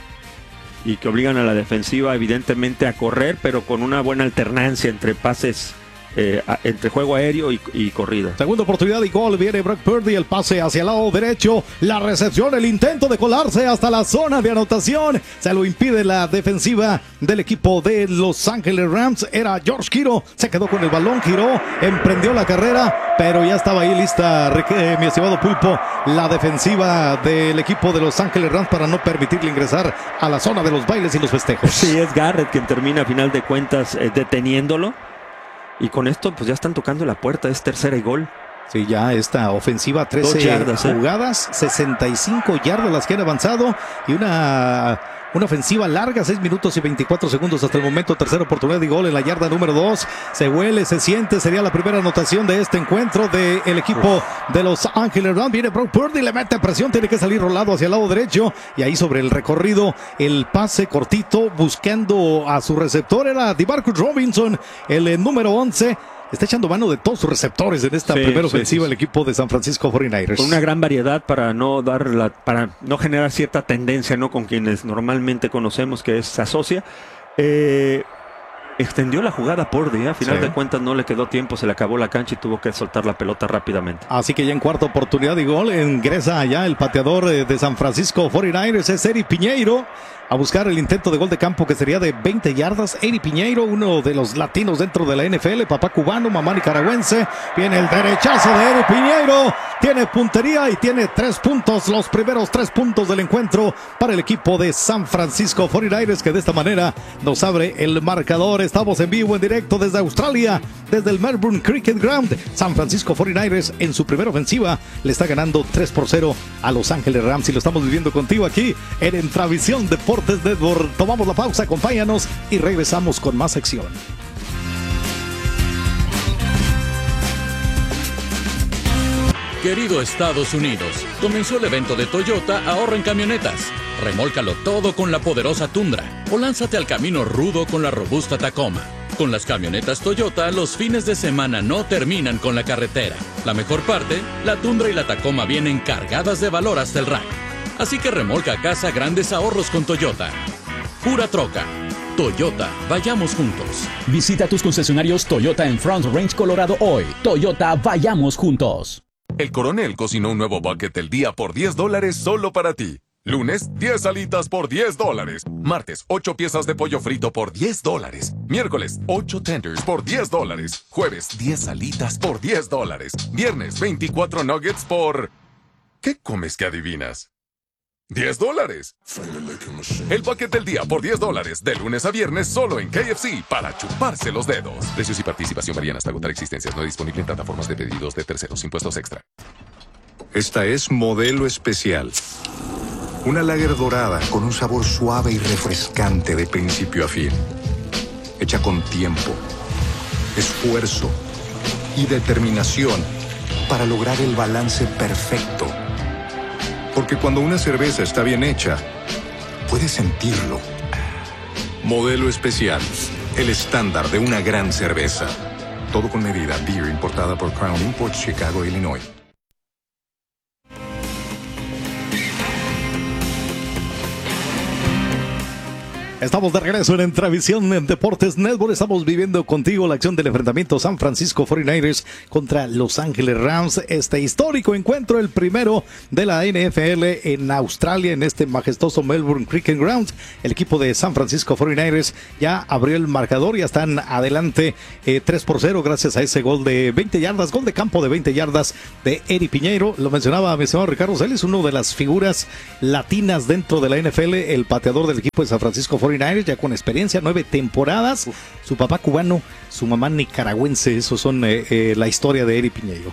[SPEAKER 9] y que obligan a la defensiva evidentemente a correr, pero con una buena alternancia entre pases Eh, a, entre juego aéreo y, y corrida.
[SPEAKER 1] Segunda oportunidad y gol. Viene Brock Purdy, el pase hacia el lado derecho, la recepción, el intento de colarse hasta la zona de anotación, se lo impide la defensiva del equipo de Los Ángeles Rams. Era George Kittle, se quedó con el balón, giró, emprendió la carrera, pero ya estaba ahí lista, eh, mi estimado Pulpo, la defensiva del equipo de Los Ángeles Rams para no permitirle ingresar a la zona de los bailes y los festejos.
[SPEAKER 9] Sí, es Garrett quien termina a final de cuentas eh, deteniéndolo. Y con esto, pues ya están tocando la puerta, es tercera y gol.
[SPEAKER 1] Sí, ya esta ofensiva, trece yardas, jugadas, ¿eh? sesenta y cinco yardas las que han avanzado y una, una ofensiva larga, seis minutos y veinticuatro segundos hasta el momento. Tercera oportunidad y gol en la yarda número dos. Se huele, se siente, sería la primera anotación de este encuentro del equipo Uf. de Los Ángeles Rams. Viene Brock Purdy, le mete presión, tiene que salir rolado hacia el lado derecho y ahí sobre el recorrido, el pase cortito buscando a su receptor era DeMarcus Robinson, el, el número once. Está echando mano de todos sus receptores en esta sí, primera sí, ofensiva sí, el equipo de San Francisco cuarenta y nueve ers.
[SPEAKER 9] Con una gran variedad para no dar la, para no generar cierta tendencia, ¿no? Con quienes normalmente conocemos que es, se asocia. Eh, extendió la jugada por día, a final sí. de cuentas no le quedó tiempo, se le acabó la cancha y tuvo que soltar la pelota rápidamente.
[SPEAKER 1] Así que ya en cuarta oportunidad y gol ingresa allá el pateador de San Francisco cuarenta y nueve ers, es Eric Piñeiro, a buscar el intento de gol de campo que sería de veinte yardas. Eric Piñeiro, uno de los latinos dentro de la N F L, papá cubano, mamá nicaragüense. Viene el derechazo de Eric Piñeiro, tiene puntería y tiene tres puntos, los primeros tres puntos del encuentro para el equipo de San Francisco cuarenta y nueve ers, que de esta manera nos abre el marcador. Estamos en vivo, en directo desde Australia, desde el Melbourne Cricket Ground. San Francisco cuarenta y nueve ers en su primera ofensiva le está ganando tres por cero a Los Ángeles Rams y lo estamos viviendo contigo aquí en Entravisión Deportes Network. Tomamos la pausa, acompáñanos y regresamos con más sección.
[SPEAKER 8] Querido Estados Unidos, comenzó el evento de Toyota Ahorra en Camionetas. Remólcalo todo con la poderosa Tundra o lánzate al camino rudo con la robusta Tacoma. Con las camionetas Toyota, los fines de semana no terminan con la carretera. La mejor parte, la Tundra y la Tacoma vienen cargadas de valor hasta el rack. Así que remolca a casa grandes ahorros con Toyota. Pura troca. Toyota, vayamos juntos.
[SPEAKER 10] Visita tus concesionarios Toyota en Front Range, Colorado hoy. Toyota, vayamos juntos.
[SPEAKER 11] El Coronel cocinó un nuevo bucket del día por diez dólares solo para ti. Lunes, diez alitas por diez dólares. Martes, ocho piezas de pollo frito por diez dólares. Miércoles, ocho tenders por diez dólares. Jueves, diez alitas por diez dólares. Viernes, veinticuatro nuggets por... ¿Qué comes que adivinas? diez dólares. El bucket del día por diez dólares, de lunes a viernes solo en K F C, para chuparse los dedos. Precios y participación varían hasta agotar existencias. No disponible en plataformas de pedidos de terceros. Impuestos extra.
[SPEAKER 12] Esta es Modelo Especial. Una lager dorada con un sabor suave y refrescante de principio a fin. Hecha con tiempo, esfuerzo y determinación para lograr el balance perfecto. Porque cuando una cerveza está bien hecha, puedes sentirlo. Modelo Especial, el estándar de una gran cerveza. Todo con medida. Beer importada por Crown Imports, Chicago, Illinois.
[SPEAKER 1] Estamos de regreso en Entravisión en Deportes Network. Estamos viviendo contigo la acción del enfrentamiento San Francisco cuarenta y nueve ers contra Los Ángeles Rams. Este histórico encuentro, el primero de la N F L en Australia, en este majestuoso Melbourne Cricket Ground. El equipo de San Francisco cuarenta y nueve ers ya abrió el marcador, ya están adelante eh, tres por cero gracias a ese gol de veinte yardas, gol de campo de veinte yardas de Eri Piñeiro. Lo mencionaba mi estimado Ricardo, él es uno de las figuras latinas dentro de la N F L, el pateador del equipo de San Francisco cuarenta y nueve ers, ya con experiencia, nueve temporadas. Uf. Su papá cubano, su mamá nicaragüense, eso son eh, eh, la historia de Eri Piñeiro.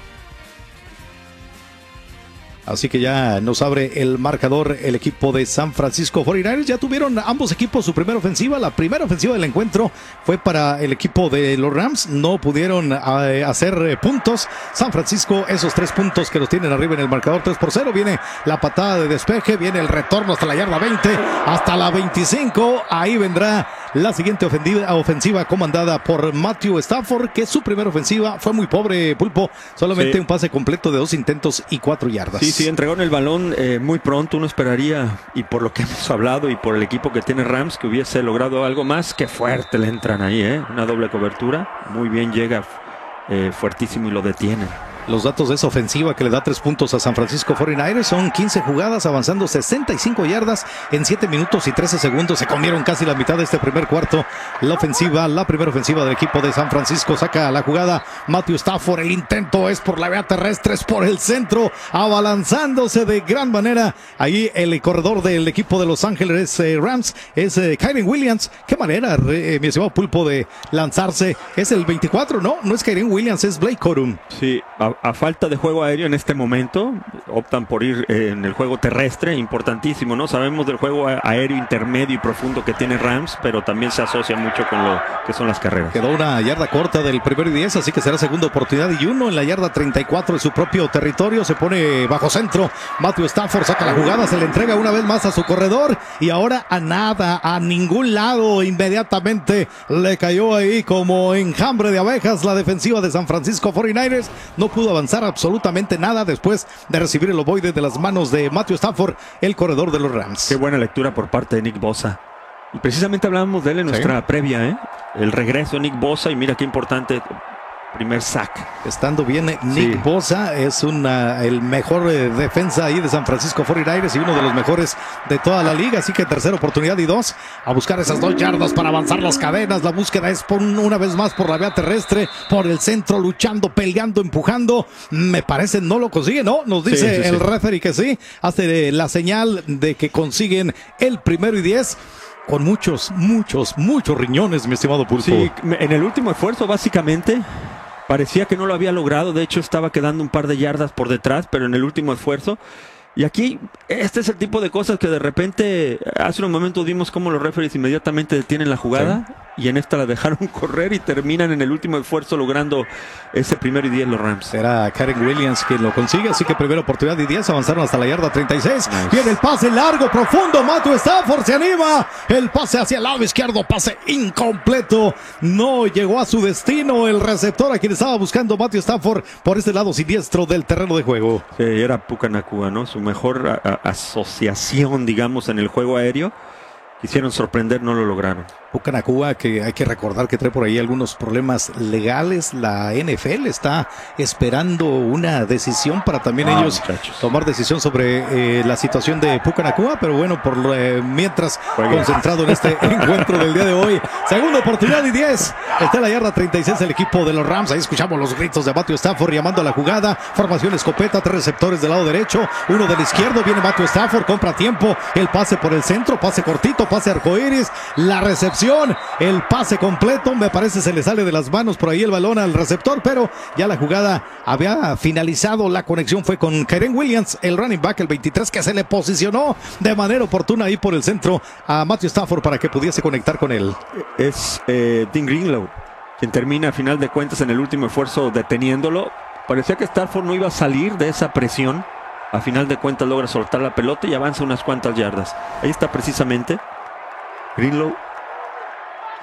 [SPEAKER 1] Así que ya nos abre el marcador el equipo de San Francisco cuarenta y nueve ers. Ya tuvieron ambos equipos su primera ofensiva. La primera ofensiva del encuentro fue para el equipo de los Rams. No pudieron eh, hacer eh, puntos. San Francisco, esos tres puntos que los tienen arriba en el marcador, tres por cero. Viene la patada de despeje, viene el retorno hasta la yarda veinte, hasta la veinticinco. Ahí vendrá la siguiente ofensiva, ofensiva comandada por Matthew Stafford, que su primera ofensiva fue muy pobre, Pulpo. Solamente sí. un pase completo de dos intentos y cuatro yardas.
[SPEAKER 9] Sí, sí, entregaron el balón eh, muy pronto. Uno esperaría, y por lo que hemos hablado y por el equipo que tiene Rams, que hubiese logrado algo más. Que fuerte le entran ahí, ¿eh? Una doble cobertura. Muy bien, llega eh, fuertísimo y lo detienen.
[SPEAKER 1] Los datos de esa ofensiva que le da tres puntos a San Francisco cuarenta y nueve ers son quince jugadas, avanzando sesenta y cinco yardas en siete minutos y trece segundos. Se comieron casi la mitad de este primer cuarto. La ofensiva, la primera ofensiva del equipo de San Francisco, saca la jugada Matthew Stafford. El intento es por la vía terrestre, es por el centro, abalanzándose de gran manera. Ahí el corredor del equipo de Los Ángeles eh, Rams es eh, Kyren Williams. Qué manera, eh, mi estimado Pulpo, de lanzarse. Es el veinticuatro, ¿no? No es Kyren Williams, es Blake Corum.
[SPEAKER 9] Sí, a A falta de juego aéreo en este momento, optan por ir eh, en el juego terrestre, importantísimo, ¿no? Sabemos del juego aéreo intermedio y profundo que tiene Rams, pero también se asocia mucho con lo que son las carreras.
[SPEAKER 1] Quedó una yarda corta del primero y diez, así que será segunda oportunidad y uno en la yarda treinta y cuatro de su propio territorio. Se pone bajo centro, Matthew Stafford saca la jugada, se le entrega una vez más a su corredor y ahora a nada, a ningún lado. Inmediatamente le cayó ahí como enjambre de abejas la defensiva de San Francisco cuarenta y nueve ers. No pudo avanzar absolutamente nada después de recibir el ovoide de las manos de Matthew Stafford, el corredor de los Rams.
[SPEAKER 9] Qué buena lectura por parte de Nick Bosa. Y precisamente hablábamos de él en nuestra ¿Sí? previa, ¿eh? El regreso de Nick Bosa, y mira qué importante primer sack.
[SPEAKER 1] Estando bien Nick sí. Bosa, es una, el mejor eh, defensa ahí de San Francisco cuarenta y nueve ers y uno de los mejores de toda la liga, así que tercera oportunidad y dos, a buscar esas dos yardas para avanzar las cadenas. La búsqueda es por una vez más por la vía terrestre, por el centro, luchando, peleando, empujando. Me parece no lo consigue, ¿no? Nos dice sí, sí, el sí. referee que sí, hace la señal de que consiguen el primero y diez. Con muchos, muchos, muchos riñones, mi estimado Pulpo.
[SPEAKER 9] Sí, en el último esfuerzo, básicamente, parecía que no lo había logrado. De hecho, estaba quedando un par de yardas por detrás, pero en el último esfuerzo. Y aquí, este es el tipo de cosas que de repente, hace un momento vimos cómo los referees inmediatamente detienen la jugada. Sí. Y en esta la dejaron correr y terminan en el último esfuerzo logrando ese primero y diez los Rams.
[SPEAKER 1] Será Kyren Williams quien lo consigue, así que primera oportunidad y diez, avanzaron hasta la yarda treinta y seis. Nice. Viene el pase largo, profundo, Matthew Stafford se anima, el pase hacia el lado izquierdo, pase incompleto, no llegó a su destino el receptor a quien estaba buscando Matthew Stafford por este lado siniestro del terreno de juego.
[SPEAKER 9] Sí, era Puka Nacua, ¿no? Su mejor a, a, asociación, digamos, en el juego aéreo. Quisieron sorprender, no lo lograron.
[SPEAKER 1] Puka Nacua, que hay que recordar que trae por ahí algunos problemas legales. La N F L está esperando una decisión para también ah, ellos muchachos. tomar decisión sobre eh, la situación de Puka Nacua, pero bueno, por eh, mientras Juegue. concentrado en este encuentro del día de hoy. Segunda oportunidad y diez. Está en la yarda treinta y seis el equipo de los Rams. Ahí escuchamos los gritos de Matthew Stafford llamando a la jugada. Formación escopeta, tres receptores del lado derecho, uno del izquierdo. Viene Matthew Stafford, compra tiempo. El pase por el centro, pase cortito, pase arcoíris. La recepción, el pase completo, me parece se le sale de las manos por ahí el balón al receptor, pero ya la jugada había finalizado. La conexión fue con Kyren Williams, el running back, el veintitrés, que se le posicionó de manera oportuna ahí por el centro a Matthew Stafford para que pudiese conectar con él.
[SPEAKER 9] Es eh, Dean Greenlow quien termina a final de cuentas en el último esfuerzo deteniéndolo. Parecía que Stafford no iba a salir de esa presión. A final de cuentas logra soltar la pelota y avanza unas cuantas yardas. Ahí está precisamente Greenlow.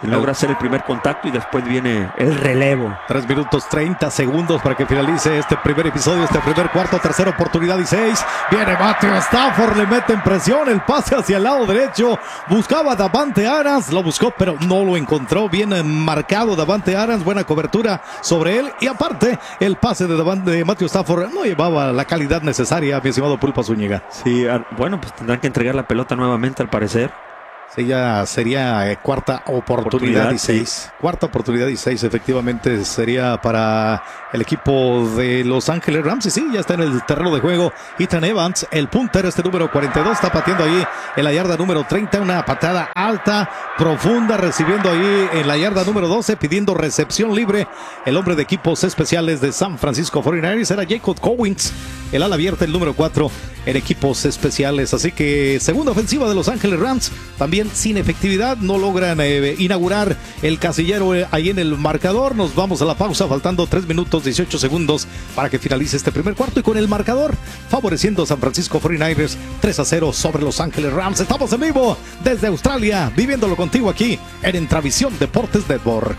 [SPEAKER 9] logra hacer el primer contacto y después viene el relevo.
[SPEAKER 1] Tres minutos treinta segundos para que finalice este primer episodio, este primer cuarto, tercera oportunidad y seis. Viene Matthew Stafford, le mete en presión, el pase hacia el lado derecho. Buscaba a Davante Adams, lo buscó pero no lo encontró. Bien marcado Davante Adams, buena cobertura sobre él. Y aparte, el pase de, Davante, de Matthew Stafford no llevaba la calidad necesaria, mi estimado Pulpa Zúñiga.
[SPEAKER 9] Sí, bueno, pues tendrán que entregar la pelota nuevamente al parecer.
[SPEAKER 1] Sí, ya sería eh, cuarta oportunidad, oportunidad y seis. Sí. Cuarta oportunidad y seis, efectivamente, sería para el equipo de Los Ángeles Rams. Y sí, ya está en el terreno de juego Ethan Evans, el punter, este número cuarenta y dos, está pateando ahí en la yarda número treinta, una patada alta, profunda, recibiendo ahí en la yarda número doce, pidiendo recepción libre. El hombre de equipos especiales de San Francisco cuarenta y nueve era Jacob Cowens, el ala abierta, el número cuatro en equipos especiales. Así que segunda ofensiva de Los Ángeles Rams, también sin efectividad, no logran eh, inaugurar el casillero eh, ahí en el marcador. Nos vamos a la pausa, faltando tres minutos dieciocho segundos para que finalice este primer cuarto, y con el marcador favoreciendo a San Francisco cuarenta y nueve tres a cero sobre Los Ángeles Rams. Estamos en vivo desde Australia, viviéndolo contigo aquí en Entravisión Deportes Network.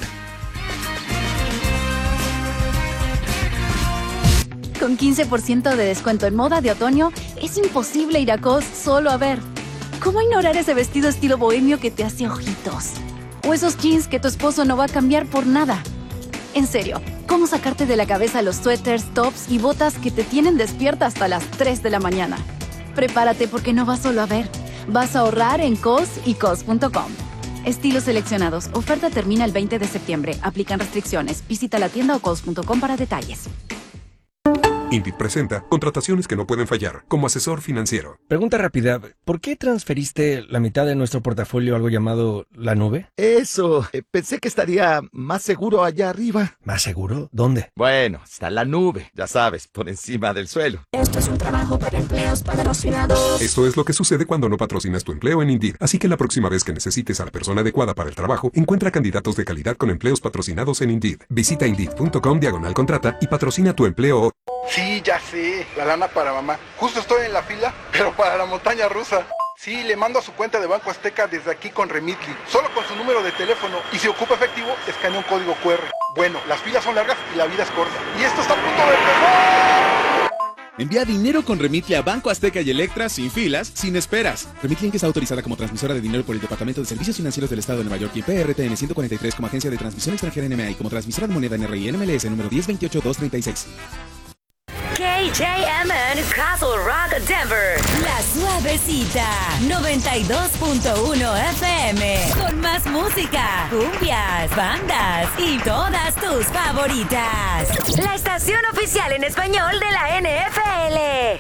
[SPEAKER 13] Con quince por ciento de descuento en moda de otoño, es imposible ir a Cos solo a ver. ¿Cómo ignorar ese vestido estilo bohemio que te hace ojitos? O esos jeans que tu esposo no va a cambiar por nada. En serio, ¿cómo sacarte de la cabeza los suéteres, tops y botas que te tienen despierta hasta las tres de la mañana? Prepárate porque no vas solo a ver. Vas a ahorrar en Cos y Cos punto com. Estilos seleccionados. Oferta termina el veinte de septiembre. Aplican restricciones. Visita la tienda o Cos punto com para detalles.
[SPEAKER 14] Indeed presenta contrataciones que no pueden fallar como asesor financiero.
[SPEAKER 15] Pregunta rápida, ¿por qué transferiste la mitad de nuestro portafolio a algo llamado la nube?
[SPEAKER 16] Eso, eh, pensé que estaría más seguro allá arriba.
[SPEAKER 15] ¿Más seguro? ¿Dónde?
[SPEAKER 16] Bueno, está la nube, ya sabes, por encima del suelo.
[SPEAKER 17] Esto es un trabajo para empleos patrocinados.
[SPEAKER 14] Esto es lo que sucede cuando no patrocinas tu empleo en Indeed. Así que la próxima vez que necesites a la persona adecuada para el trabajo, encuentra candidatos de calidad con empleos patrocinados en Indeed. Visita Indeed punto com diagonal contrata y patrocina tu empleo.
[SPEAKER 18] Sí, ya sé, la lana para mamá. Justo estoy en la fila, pero para la montaña rusa. Sí, le mando a su cuenta de Banco Azteca desde aquí con Remitly, solo con su número de teléfono. Y si ocupa efectivo, escanea un código cu erre. Bueno, las filas son largas y la vida es corta. Y esto está a punto de empezar.
[SPEAKER 19] Envía dinero con Remitly a Banco Azteca y Electra sin filas, sin esperas. Remitly Inc está autorizada como transmisora de dinero por el Departamento de Servicios Financieros del Estado de Nueva York y P R T N ciento cuarenta y tres como agencia de transmisión extranjera N M A y como transmisora de moneda N R I N M L S número diez veintiocho dos treinta y seis.
[SPEAKER 20] K J M N Castle Rock, Denver. La Suavecita, noventa y dos punto uno F M. Con más música, cumbias, bandas y todas tus favoritas. La estación oficial en español de la N F L.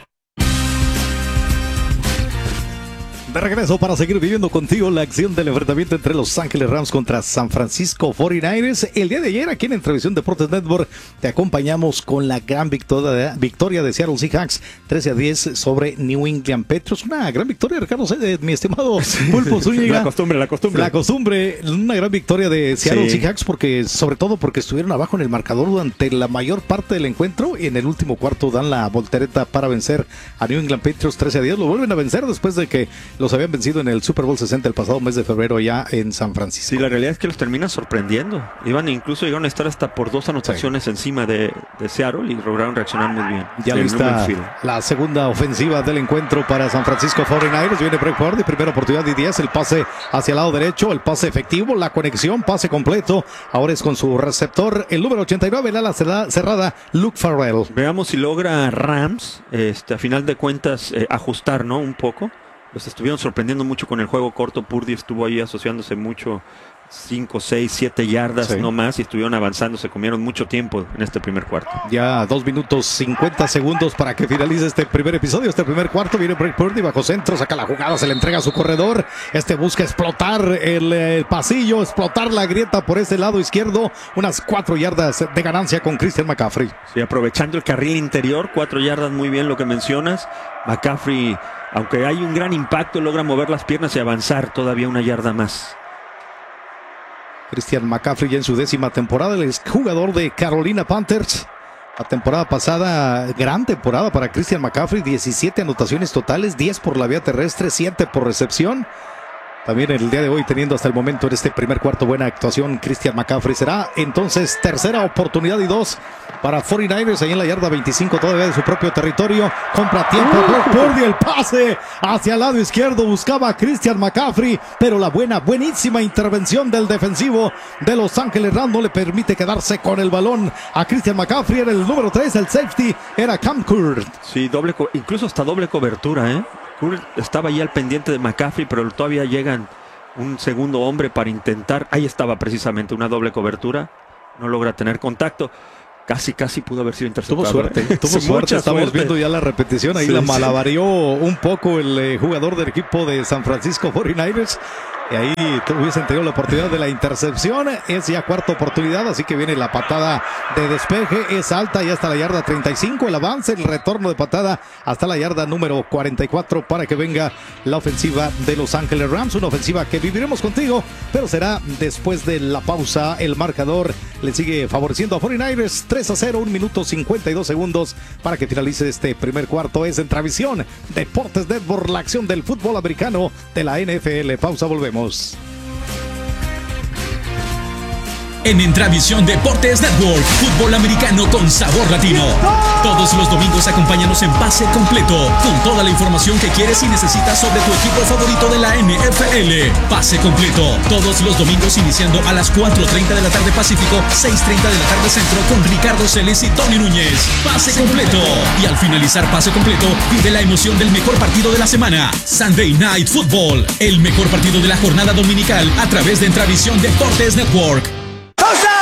[SPEAKER 1] De regreso para seguir viviendo contigo la acción del enfrentamiento entre Los Ángeles Rams contra San Francisco cuarenta y nueve. El día de ayer aquí en Entravisión Deportes Network te acompañamos con la gran victoria, victoria de Seattle Seahawks trece a diez sobre New England Patriots. Una gran victoria, Ricardo, eh, mi estimado Pulpo Zúñiga.
[SPEAKER 9] La costumbre, la costumbre.
[SPEAKER 1] La costumbre, una gran victoria de Seattle sí. Seahawks, porque sobre todo porque estuvieron abajo en el marcador durante la mayor parte del encuentro y en el último cuarto dan la voltereta para vencer a New England Patriots trece a diez. Lo vuelven a vencer después de que los habían vencido en el Super Bowl sesenta el pasado mes de febrero allá en San Francisco.
[SPEAKER 9] Sí, la realidad es que los terminan sorprendiendo. Iban incluso llegaron a estar hasta por dos anotaciones sí. encima de, de Seattle y lograron reaccionar muy bien.
[SPEAKER 1] Ya lista la segunda ofensiva del encuentro para San Francisco cuarenta y nueve. Viene Brett Purdy, primera oportunidad y diez. El pase hacia el lado derecho, el pase efectivo, la conexión, pase completo. Ahora es con su receptor, el número ochenta y nueve, el ala cerrada, Luke Farrell.
[SPEAKER 9] Veamos si logra Rams, este, a final de cuentas, eh, ajustar, ¿no? Un poco. Los estuvieron sorprendiendo mucho con el juego corto. Purdy estuvo ahí asociándose mucho, cinco, seis, siete yardas sí. no más, y estuvieron avanzando. Se comieron mucho tiempo en este primer cuarto.
[SPEAKER 1] Ya dos minutos cincuenta segundos para que finalice este primer episodio, este primer cuarto. Viene Brett Purdy bajo centro, saca la jugada, se le entrega a su corredor. Este busca explotar el, el pasillo, explotar la grieta por ese lado izquierdo. Unas cuatro yardas de ganancia con Christian McCaffrey.
[SPEAKER 9] Sí, aprovechando el carril interior, cuatro yardas, muy bien lo que mencionas. McCaffrey, aunque hay un gran impacto, logra mover las piernas y avanzar todavía una yarda más.
[SPEAKER 1] Christian McCaffrey ya en su décima temporada, el jugador de Carolina Panthers. La temporada pasada, gran temporada para Christian McCaffrey, diecisiete anotaciones totales, diez por la vía terrestre, siete por recepción. También el día de hoy teniendo hasta el momento en este primer cuarto buena actuación Christian McCaffrey. Será entonces tercera oportunidad y dos para cuarenta y nueve ers ahí en la yarda veinticinco todavía de su propio territorio. Compra tiempo, Brock Purdy, el pase hacia el lado izquierdo, buscaba a Christian McCaffrey, pero la buena, buenísima intervención del defensivo de Los Ángeles Rams no le permite quedarse con el balón a Christian McCaffrey. Era el número tres, el safety era Cam Kurt.
[SPEAKER 9] Sí, doble, incluso hasta doble cobertura, ¿eh? Kurt estaba ahí al pendiente de McCaffrey, pero todavía llegan un segundo hombre para intentar. Ahí estaba precisamente una doble cobertura. No logra tener contacto. Casi, casi pudo haber sido interceptado.
[SPEAKER 1] Tuvo suerte, tuvo suerte. Estamos suerte. viendo ya la repetición. Ahí sí, la malabareó sí. un poco el eh, jugador del equipo de San Francisco cuarenta y nueve ers. Y ahí hubiesen tenido la oportunidad de la intercepción. Es ya cuarta oportunidad, así que viene la patada de despeje. Es alta y hasta la yarda treinta y cinco. El avance, el retorno de patada hasta la yarda número cuarenta y cuatro para que venga la ofensiva de Los Ángeles Rams. Una ofensiva que viviremos contigo, pero será después de la pausa. El marcador le sigue favoreciendo a cuarenta y nueve ers. tres a cero, un minuto cincuenta y dos segundos para que finalice este primer cuarto. Es en Travisión Deportes Network, la acción del fútbol americano de la N F L. Pausa, volvemos.
[SPEAKER 8] En Entravisión Deportes Network, fútbol americano con sabor latino. Todos los domingos acompáñanos en Pase Completo, con toda la información que quieres y necesitas sobre tu equipo favorito de la N F L. Pase Completo, todos los domingos iniciando a las cuatro treinta de la tarde Pacífico, seis treinta de la tarde Centro, con Ricardo Celis y Tony Núñez. Pase Completo. Y al finalizar Pase Completo, vive la emoción del mejor partido de la semana, Sunday Night Football, el mejor partido de la jornada dominical a través de Entravisión Deportes Network.